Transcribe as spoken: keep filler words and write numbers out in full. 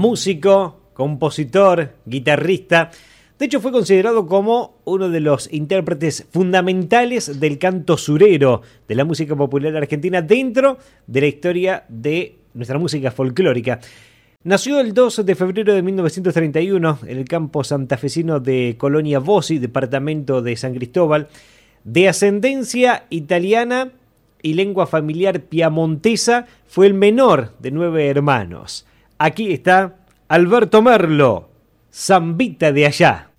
músico, compositor, guitarrista. De hecho, fue considerado como uno de los intérpretes fundamentales del canto surero de la música popular argentina dentro de la historia de nuestra música folclórica. Nació el dos de febrero de mil novecientos treinta y uno en el campo santafesino de Colonia Bossi, departamento de San Cristóbal, de ascendencia italiana y lengua familiar piamontesa. Fue el menor de nueve hermanos. Aquí está Alberto Merlo, Zambita de allá.